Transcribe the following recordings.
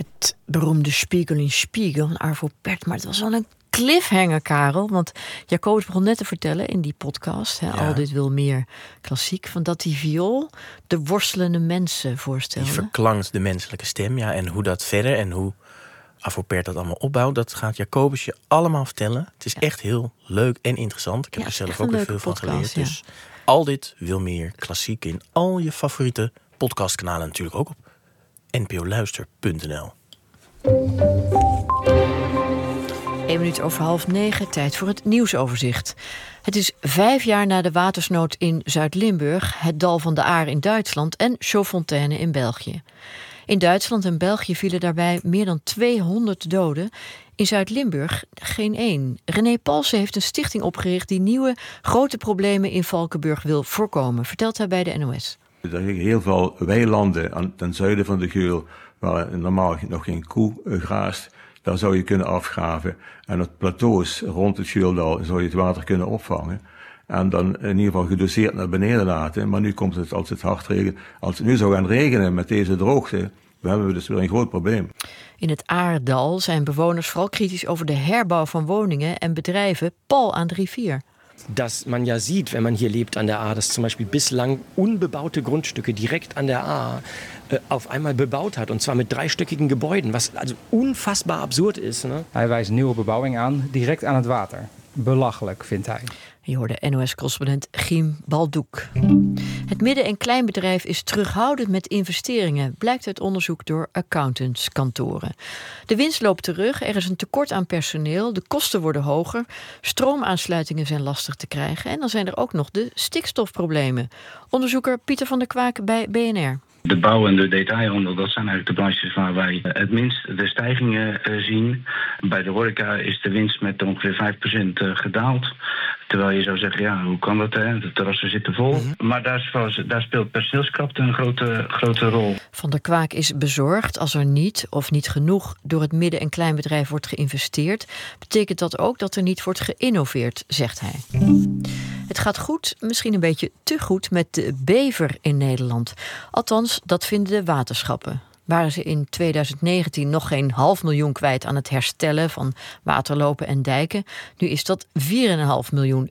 Het beroemde Spiegel in Spiegel van Arvo Pärt. Maar het was wel een cliffhanger, Karel. Want Jacobus begon net te vertellen in die podcast... Al dit wil meer klassiek... van dat die viool de worstelende mensen voorstelde. Die verklankt de menselijke stem, en hoe dat verder... en hoe Arvo Pärt dat allemaal opbouwt... dat gaat Jacobus je allemaal vertellen. Het is echt heel leuk en interessant. Ik heb er zelf ook weer veel van geleerd. Dus al dit wil meer klassiek... in al je favoriete podcastkanalen natuurlijk ook op npoluister.nl. 9:01, tijd voor het nieuwsoverzicht. Het is 5 jaar na de watersnood in Zuid-Limburg... het dal van de Aar in Duitsland en Chaufontaine in België. In Duitsland en België vielen daarbij meer dan 200 doden. In Zuid-Limburg geen één. René Palsen heeft een stichting opgericht... die nieuwe grote problemen in Valkenburg wil voorkomen. Vertelt hij bij de NOS. Er liggen heel veel weilanden ten zuiden van de Geul... waar normaal nog geen koe graast... Daar zou je kunnen afgraven. En op plateaus rond het Geuldal zou je het water kunnen opvangen. En dan in ieder geval gedoseerd naar beneden laten. Maar nu komt het als het hard regent. Als het nu zou gaan regenen met deze droogte... dan hebben we dus weer een groot probleem. In het Aardal zijn bewoners vooral kritisch over de herbouw van woningen en bedrijven pal aan de rivier. Dass man ja sieht, wenn man hier lebt an der Aar, dass zum Beispiel bislang unbebaute Grundstücke direkt an der Aar auf einmal bebaut hat. Und zwar mit 3-stöckigen Gebäuden, was also unfassbar absurd is. Ne? Hij wijst nieuwe bebouwing aan, direct aan het water. Belachelijk, vindt hij. Je hoorde NOS-correspondent Giem Baldoek. Het midden- en kleinbedrijf is terughoudend met investeringen... blijkt uit onderzoek door accountantskantoren. De winst loopt terug, er is een tekort aan personeel... de kosten worden hoger, stroomaansluitingen zijn lastig te krijgen... en dan zijn er ook nog de stikstofproblemen. Onderzoeker Pieter van der Kwaak bij BNR. De bouw en de detailhandel, dat zijn eigenlijk de branches waar wij het minst de stijgingen zien. Bij de horeca is de winst met ongeveer 5% gedaald. Terwijl je zou zeggen, hoe kan dat? Hè? De terrassen zitten vol. Maar daar speelt personeelskrapte een grote rol. Van der Kwaak is bezorgd als er niet of niet genoeg door het midden- en kleinbedrijf wordt geïnvesteerd. Betekent dat ook dat er niet wordt geïnnoveerd, zegt hij. Het gaat goed, misschien een beetje te goed, met de bever in Nederland. Althans, dat vinden de waterschappen. Waren ze in 2019 nog geen $500.000 kwijt aan het herstellen van waterlopen en dijken. Nu is dat €4,5 miljoen.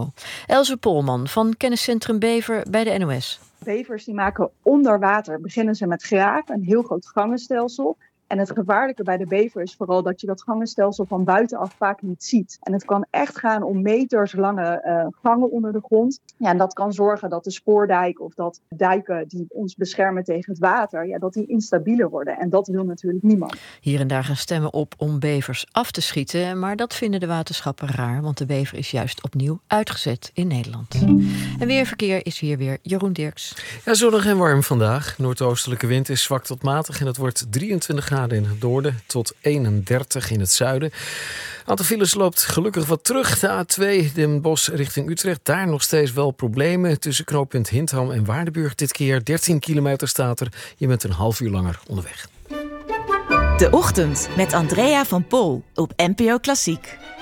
Else Polman van Kenniscentrum Bever bij de NOS. Bevers die maken onder water, beginnen ze met graven, een heel groot gangenstelsel. En het gevaarlijke bij de bever is vooral dat je dat gangenstelsel van buitenaf vaak niet ziet. En het kan echt gaan om meterslange gangen onder de grond. Ja, en dat kan zorgen dat de spoordijk of dat dijken die ons beschermen tegen het water, dat die instabieler worden. En dat wil natuurlijk niemand. Hier en daar gaan stemmen op om bevers af te schieten. Maar dat vinden de waterschappen raar, want de bever is juist opnieuw uitgezet in Nederland. En weerverkeer is hier weer Jeroen Dirks. Ja, zonnig en warm vandaag. Noordoostelijke wind is zwak tot matig en het wordt 23 graden in het noorden tot 31 in het zuiden. Aantal files loopt gelukkig wat terug. De A2 Den Bosch richting Utrecht. Daar nog steeds wel problemen tussen knooppunt Hindham en Waardenburg. Dit keer 13 kilometer staat er. Je bent een half uur langer onderweg. De Ochtend met Andrea van Pol op NPO Klassiek.